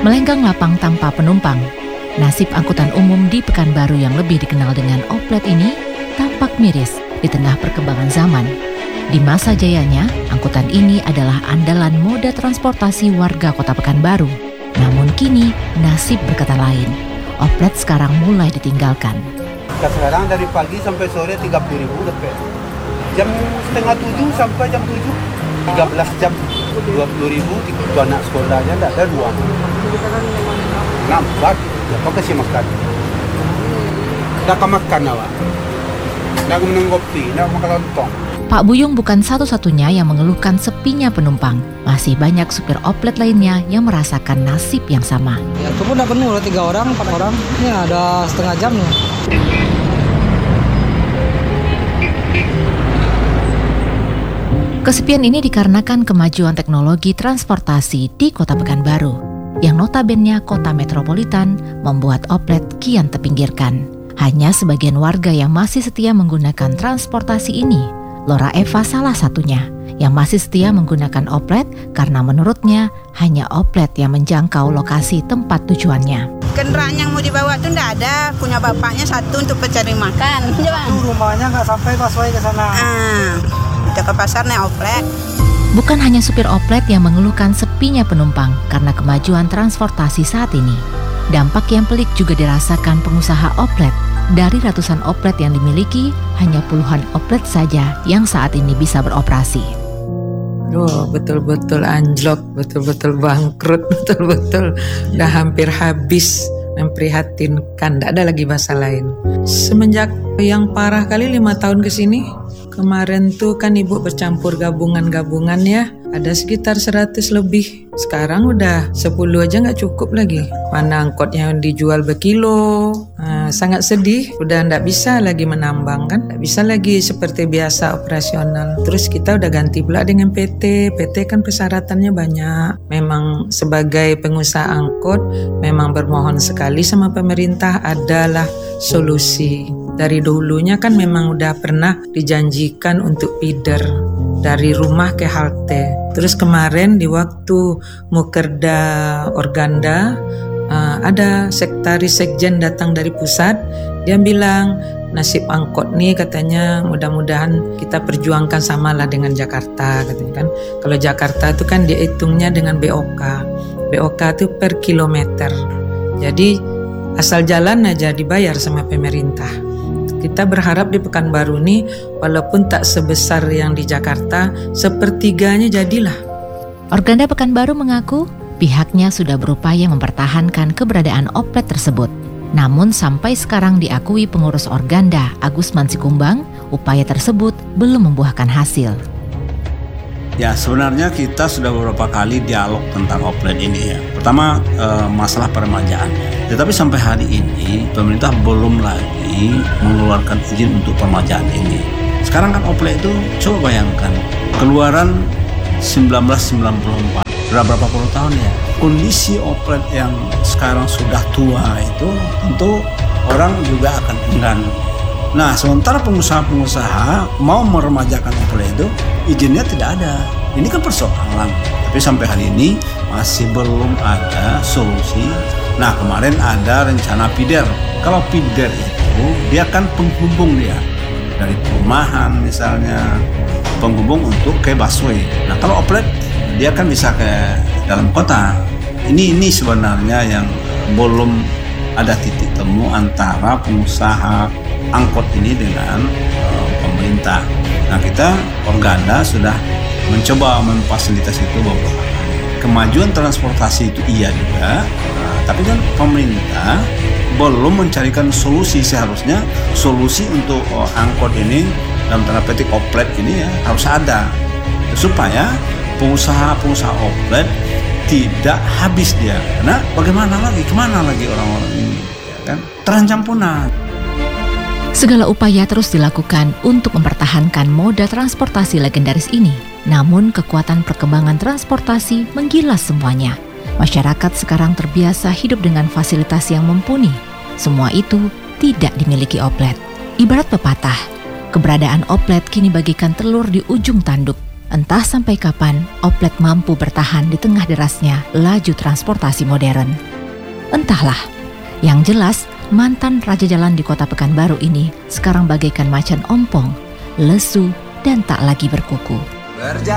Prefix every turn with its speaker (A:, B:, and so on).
A: Melenggang lapang tanpa penumpang, nasib angkutan umum di Pekanbaru yang lebih dikenal dengan Oplet ini tampak miris di tengah perkembangan zaman. Di masa jayanya, angkutan ini adalah andalan moda transportasi warga Kota Pekanbaru. Namun kini, nasib berkata lain. Oplet sekarang mulai ditinggalkan.
B: Sekarang dari pagi sampai sore 30.000 dapat. Jam setengah 7 sampai jam 7. 13 jam 20.000, itu anak sekolahnya tidak ada 2. Nampak, apa kasih makan? Tidak makan awak. Tidak minum kopi, tidak makan lontong.
A: Pak Buyung bukan satu-satunya yang mengeluhkan sepinya penumpang. Masih banyak supir Oplet lainnya yang merasakan nasib yang sama.
C: Ya, itu pun udah penuh, 3 orang, 4 orang. Ini ada setengah jam nih.
A: Kesepian ini dikarenakan kemajuan teknologi transportasi di Kota Pekanbaru, yang notabene kota metropolitan membuat Oplet kian terpinggirkan. Hanya sebagian warga yang masih setia menggunakan transportasi ini. Lora Eva salah satunya, yang masih setia menggunakan Oplet karena menurutnya hanya Oplet yang menjangkau lokasi tempat tujuannya.
D: Kendaraan yang mau dibawa tuh enggak ada, punya bapaknya satu untuk pencari makan.
C: Rumahnya nggak sampai busway ke sana.
D: Kita ke pasarnya Oplet.
A: Bukan hanya supir Oplet yang mengeluhkan sepinya penumpang karena kemajuan transportasi saat ini. Dampak yang pelik juga dirasakan pengusaha Oplet. Dari ratusan Oplet yang dimiliki, hanya puluhan Oplet saja yang saat ini bisa beroperasi.
E: Betul-betul anjlok, betul-betul bangkrut, betul-betul udah hampir habis. Memprihatinkan, tidak ada lagi bahasa lain. Semenjak yang parah kali 5 tahun ke sini, kemarin tuh kan ibu bercampur gabungan ya, ada sekitar 100 lebih. Sekarang udah 10 aja nggak cukup lagi. Mana angkotnya dijual berkilo. Sangat sedih, udah nggak bisa lagi menambang kan, nggak bisa lagi seperti biasa operasional. Terus kita udah ganti pula dengan PT kan persyaratannya banyak. Memang sebagai pengusaha angkot, memang bermohon sekali sama pemerintah adalah solusi. Dari dulunya kan memang udah pernah dijanjikan untuk feeder dari rumah ke halte. Terus kemarin di waktu Mukerda Organda, ada sekretaris sekjen datang dari pusat. Dia bilang nasib angkot nih katanya mudah-mudahan kita perjuangkan samalah dengan Jakarta katanya kan. Kalau Jakarta itu kan dia hitungnya dengan BOK. BOK itu per kilometer. Jadi asal jalan aja dibayar sama pemerintah. Kita berharap di Pekanbaru nih walaupun tak sebesar yang di Jakarta, sepertiganya jadilah.
A: Organda Pekanbaru mengaku pihaknya sudah berupaya mempertahankan keberadaan Oplet tersebut. Namun sampai sekarang diakui pengurus Organda, Agus Mansikumbang, upaya tersebut belum membuahkan hasil.
F: Ya, sebenarnya kita sudah beberapa kali dialog tentang Oplet ini ya. Pertama masalah peremajaan. Tetapi sampai hari ini pemerintah belum lagi mengeluarkan izin untuk peremajaan ini. Sekarang kan Oplet itu coba bayangkan keluaran 1994. Sudah berapa puluh tahun ya. Kondisi Oplet yang sekarang sudah tua itu tentu orang juga akan enggan. Nah, sementara pengusaha-pengusaha mau meremajakan Oplet itu izinnya tidak ada. Ini kan persoalan. Tapi sampai hari ini masih belum ada solusi. Nah, kemarin ada rencana feeder. Kalau feeder itu dia kan penghubung dia dari perumahan misalnya, penghubung untuk ke busway. Nah, kalau Oplet dia kan bisa ke dalam kota. Ini sebenarnya yang belum ada titik temu antara pengusaha angkot ini dengan pemerintah. Nah, kita Organda sudah mencoba memfasilitasi itu beberapa. Kemajuan transportasi itu iya juga, tapi kan pemerintah belum mencarikan solusi. Seharusnya solusi untuk angkot ini dalam tanda petik Oplet ini ya harus ada supaya pengusaha Oplet tidak habis dia. Karena bagaimana lagi, kemana lagi orang-orang ini ya kan? Terancam punah.
A: Segala upaya terus dilakukan untuk mempertahankan moda transportasi legendaris ini. Namun kekuatan perkembangan transportasi menggilas semuanya. Masyarakat sekarang terbiasa hidup dengan fasilitas yang mumpuni. Semua itu tidak dimiliki Oplet. Ibarat pepatah, keberadaan Oplet kini bagikan telur di ujung tanduk. Entah sampai kapan Oplet mampu bertahan di tengah derasnya laju transportasi modern. Entahlah, yang jelas mantan raja jalan di Kota Pekanbaru ini sekarang bagaikan macan ompong, lesu dan tak lagi berkuku.